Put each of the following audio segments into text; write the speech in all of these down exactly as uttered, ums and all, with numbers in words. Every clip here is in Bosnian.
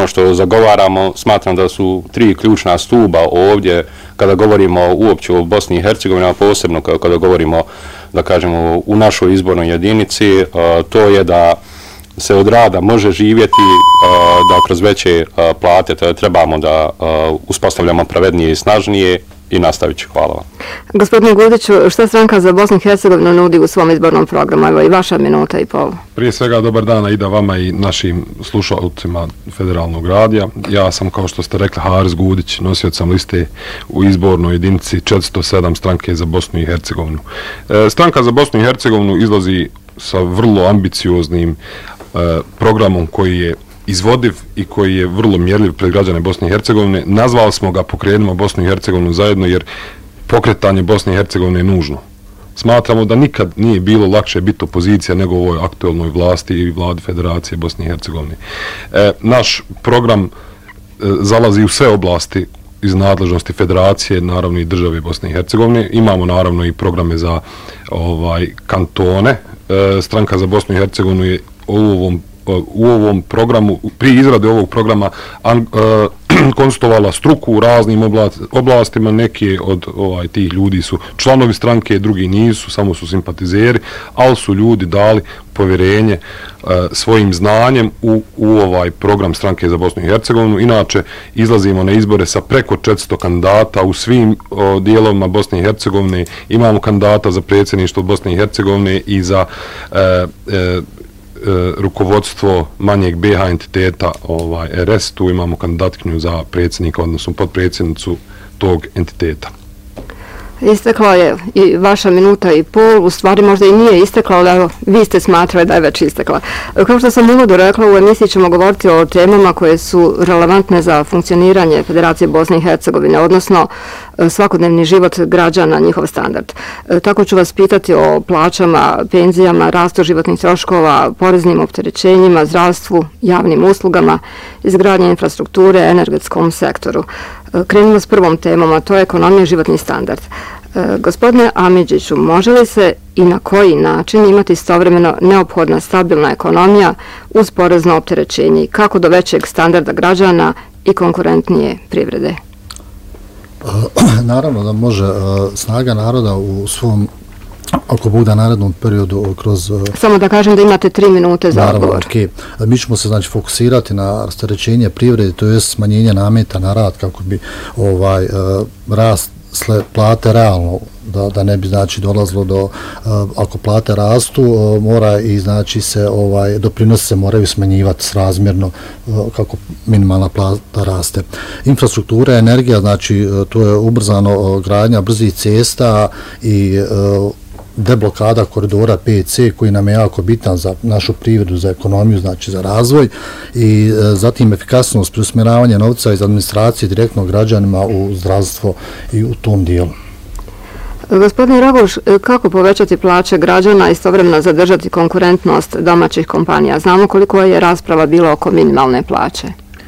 ono što zagovaramo, smatram da su tri ključna stuba ovdje kada govorimo uopće o Bosni i Hercegovini, a posebno kada govorimo, da kažemo, u našoj izbornoj jedinici, to je da se od rada može živjeti, da kroz veće plate trebamo da uspostavljamo pravednije i snažnije i nastavit ću. Hvala vam. Gospodine Gudiću, šta stranka za Bosnu i Hercegovinu nudi u svom izbornom programu? Evo i vaša minuta i pol. Prije svega dobar dan i da vama i našim slušalcima Federalnog radija. Ja sam, kao što ste rekli, Haris Gudić, nosioc sam liste u izbornoj jedinici četiristo sedam stranke za Bosnu i Hercegovinu. E, stranka za Bosnu i Hercegovinu izlazi sa vrlo ambicioznim e, programom koji je izvodiv i koji je vrlo mjerljiv pred građane Bosne i Hercegovine. Nazvali smo ga Pokrenimo Bosnu i Hercegovinu zajedno, jer pokretanje Bosne i Hercegovine je nužno. Smatramo da nikad nije bilo lakše biti opozicija nego u ovoj aktualnoj vlasti i vladi Federacije Bosne i Hercegovine. E, naš program e, zalazi u sve oblasti iz nadležnosti Federacije, naravno i države Bosne i Hercegovine. Imamo naravno i programe za ovaj kantone. E, stranka za Bosnu i Hercegovinu je u ovom u ovom programu, pri izradi ovog programa an, uh, konsultovala struku u raznim oblast, oblastima. Neki od ovaj, tih ljudi su članovi stranke, drugi nisu, samo su simpatizeri, ali su ljudi dali povjerenje uh, svojim znanjem u, u ovaj program stranke za Bosnu i Hercegovinu. Inače, izlazimo na izbore sa preko četiristo kandidata u svim uh, dijelovima Bosne i Hercegovine. Imamo kandidata za predsjedništvo Bosne i Hercegovine i za uh, uh, rukovodstvo manjeg B H entiteta ovaj, R S, tu imamo kandidatkinju za predsjednika, odnosno podpredsjednicu tog entiteta. Istekla je i vaša minuta i pol, u stvari možda i nije istekla, ali evo, vi ste smatrali da je već istekla. Kao što sam uvodu rekla, u emisiji ćemo govoriti o temama koje su relevantne za funkcioniranje Federacije Bosne i Hercegovine, odnosno svakodnevni život građana, njihov standard. Tako ću vas pitati o plaćama, penzijama, rastu životnih troškova, poreznim opterećenjima, zdravstvu, javnim uslugama, izgradnje infrastrukture, energetskom sektoru. Krenimo s prvom temom, a to je ekonomija i životni standard. Gospodine Amidžiću, može li se i na koji način imati istovremeno neophodna stabilna ekonomija uz porezno opterećenje i kako do većeg standarda građana i konkurentnije privrede? Naravno da može. Snaga naroda u svom, ako bude u narednom periodu kroz... Samo da kažem da imate tri minute za naravno, odgovor. Okay. Mi ćemo se znači fokusirati na rasterećenje privrede, to je smanjenje nameta na rad kako bi ovaj rast plate realno, da, da ne bi znači dolazilo do, uh, ako plate rastu, uh, mora i znači se ovaj doprinose se moraju smanjivati srazmjerno uh, kako minimalna plata raste. Infrastruktura, energija, znači uh, to je ubrzano uh, gradnja brzih cesta i uh, deblokada koridora P C koji nam je jako bitan za našu privredu, za ekonomiju, znači za razvoj i e, zatim efikasnost preusmjeravanja novca iz administracije direktno građanima u zdravstvo i u tom dijelu. Gospodin Raguš, kako povećati plaće građana i istovremeno zadržati konkurentnost domaćih kompanija? Znamo koliko je rasprava bila oko minimalne plaće.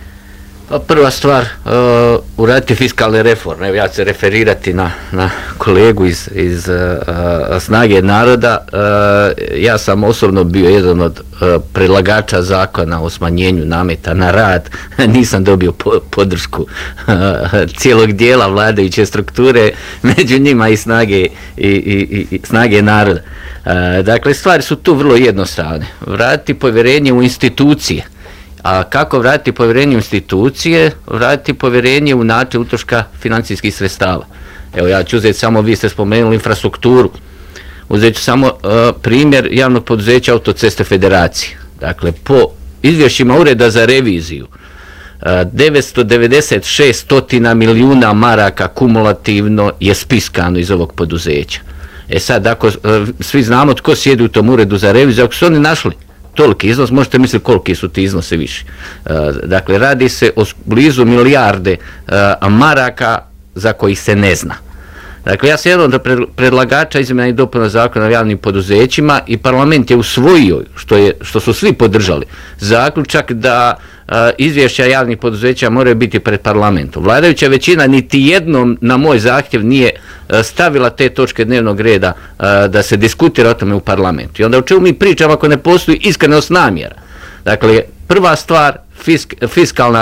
Pa prva stvar, uh, uraditi fiskalne reforme. Evo ja ću se referirati na, na kolegu iz, iz uh, Snage naroda. Uh, ja sam osobno bio jedan od uh, predlagača zakona o smanjenju nameta na rad. Nisam dobio po, podršku uh, cijelog dijela vladajuće strukture, među njima i Snage, i, i, i, Snage naroda. Uh, dakle, stvari su tu vrlo jednostavne. Vratiti povjerenje u institucije. A kako vratiti povjerenje u institucije? Vratiti povjerenje u način utroška financijskih sredstava. Evo ja ću uzeti samo, vi ste spomenuli infrastrukturu. Uzet ću samo uh, primjer javnog poduzeća Autoceste Federacije. Dakle, po izvješćima Ureda za reviziju, uh, devetsto devedeset šest milijuna maraka kumulativno je spiskano iz ovog poduzeća. E sad, ako uh, svi znamo tko sjedi u tom Uredu za reviziju, ako su oni našli toliki iznos, možete misliti koliki su ti iznosi više. Dakle, radi se o blizu milijarde maraka za koji se ne zna. Dakle, ja sam jedan od predlagača izmjena i dopuna zakona o javnim poduzećima i parlament je usvojio, što, je, što su svi podržali, zaključak da a, izvješća javnih poduzeća moraju biti pred parlamentom. Vladajuća većina niti jednom na moj zahtjev nije a, stavila te točke dnevnog reda a, da se diskutira o tome u parlamentu. I onda o čemu mi pričamo ako ne postoji iskrenost namjera? Dakle, prva stvar, fisk, fiskalna